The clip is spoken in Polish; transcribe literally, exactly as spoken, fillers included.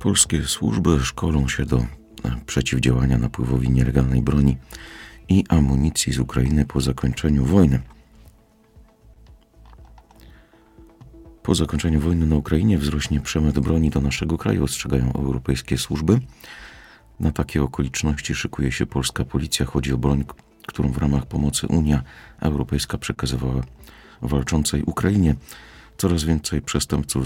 Polskie służby szkolą się do przeciwdziałania napływowi nielegalnej broni i amunicji z Ukrainy po zakończeniu wojny. Po zakończeniu wojny na Ukrainie wzrośnie przemyt broni do naszego kraju, ostrzegają europejskie służby. Na takie okoliczności szykuje się polska policja. Chodzi o broń, którą w ramach pomocy Unia Europejska przekazywała walczącej Ukrainie. Coraz więcej przestępców